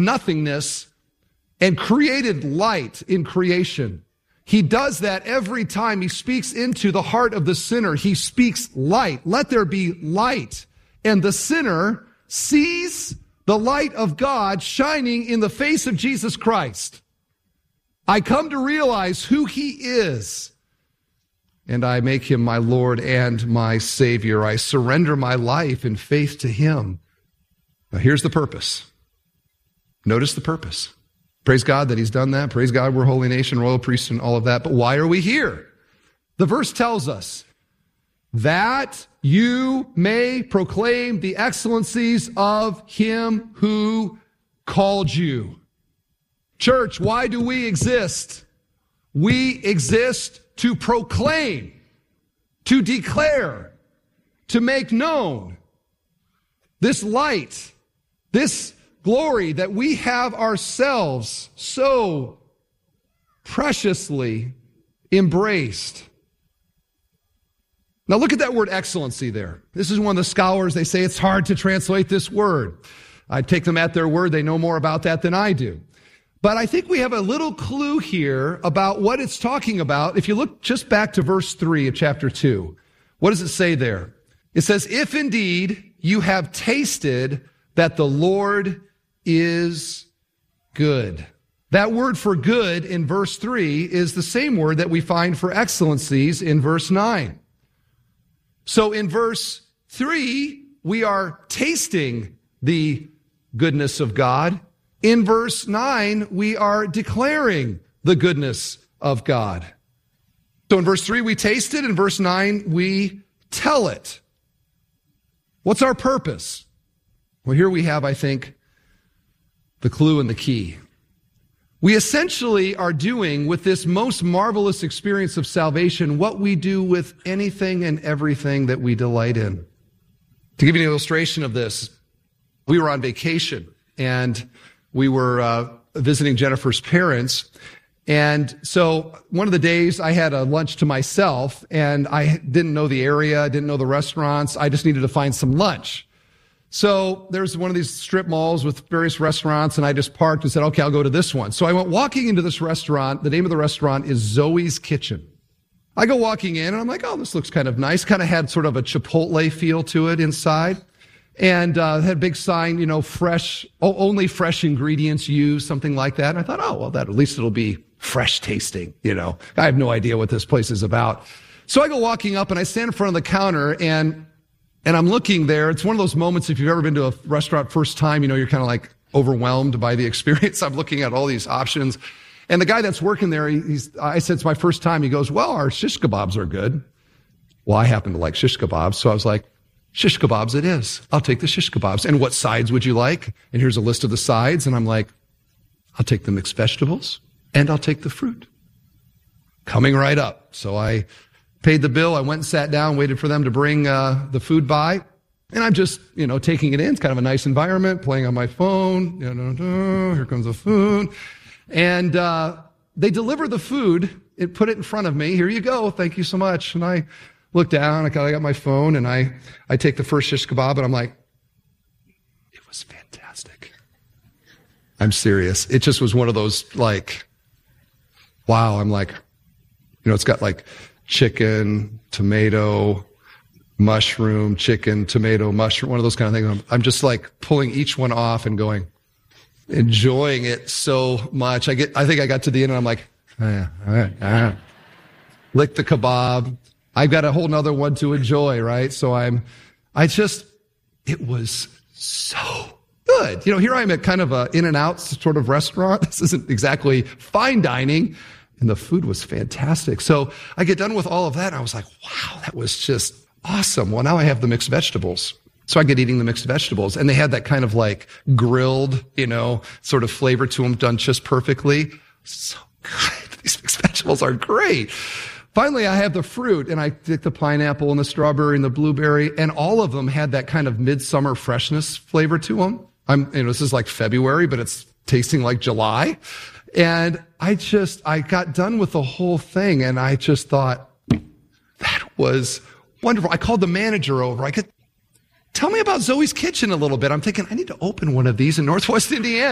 nothingness and created light in creation. He does that every time he speaks into the heart of the sinner. He speaks light. Let there be light. And the sinner sees the light of God shining in the face of Jesus Christ. I come to realize who he is, and I make him my Lord and my Savior. I surrender my life in faith to him. Now here's the purpose. Notice the purpose. Praise God that he's done that. Praise God we're a holy nation, royal priest, and all of that. But why are we here? The verse tells us that you may proclaim the excellencies of him who called you. Church, why do we exist? We exist to proclaim, to declare, to make known this light, this glory that we have ourselves so preciously embraced. Now look at that word excellency there. This is one of the scholars, they say it's hard to translate this word. I take them at their word. They know more about that than I do. But I think we have a little clue here about what it's talking about. If you look just back to verse 3 of chapter 2, what does it say there? It says, if indeed you have tasted that the Lord is good. That word for good in verse 3 is the same word that we find for excellencies in verse 9. So in verse 3, we are tasting the goodness of God. In verse 9, we are declaring the goodness of God. So in verse 3, we taste it. In verse 9, we tell it. What's our purpose? Well, here we have, I think, the clue and the key. We essentially are doing with this most marvelous experience of salvation what we do with anything and everything that we delight in. To give you an illustration of this, we were on vacation and we were visiting Jennifer's parents. And so one of the days I had a lunch to myself and I didn't know the area, didn't know the restaurants. I just needed to find some lunch. So there's one of these strip malls with various restaurants, and I just parked and said, okay, I'll go to this one. So I went walking into this restaurant. The name of the restaurant is Zoe's Kitchen. I go walking in, and I'm like, oh, this looks kind of nice. Kind of had sort of a Chipotle feel to it inside. And had a big sign, you know, fresh, only fresh ingredients used, something like that. And I thought, oh, well, that at least it'll be fresh tasting, you know. I have no idea what this place is about. So I go walking up, and I stand in front of the counter, and I'm looking there. It's one of those moments, if you've ever been to a restaurant first time, you know, you're kind of like overwhelmed by the experience. I'm looking at all these options. And the guy that's working there, I said, it's my first time. He goes, well, our shish kebabs are good. Well, I happen to like shish kebabs. So I was like, shish kebabs it is. I'll take the shish kebabs. And what sides would you like? And here's a list of the sides. And I'm like, I'll take the mixed vegetables and I'll take the fruit. Coming right up. So I paid the bill. I went and sat down, waited for them to bring the food by. And I'm just, you know, taking it in. It's kind of a nice environment, playing on my phone. Here comes the food. And they deliver the food and put it in front of me. Here you go. Thank you so much. And I look down. I got my phone, and I take the first shish kebab, and I'm like, it was fantastic. I'm serious. It just was one of those, like, wow. I'm like, you know, it's got like chicken, tomato, mushroom, chicken, tomato, mushroom, one of those kind of things. I'm just like pulling each one off and going, enjoying it so much. I think I got to the end and I'm like, lick the kebab. I've got a whole nother one to enjoy, right? So it was so good. You know, here I am at kind of a In-N-Out sort of restaurant. This isn't exactly fine dining. And the food was fantastic. So I get done with all of that, and I was like, wow, that was just awesome. Well, now I have the mixed vegetables. So I get eating the mixed vegetables. And they had that kind of like grilled, you know, sort of flavor to them done just perfectly. So good. These mixed vegetables are great. Finally, I have the fruit, and I take the pineapple and the strawberry and the blueberry, and all of them had that kind of midsummer freshness flavor to them. This is like February, but it's tasting like July. And I got done with the whole thing, and I just thought, that was wonderful. I called the manager over. Tell me about Zoe's Kitchen a little bit. I'm thinking, I need to open one of these in Northwest Indiana.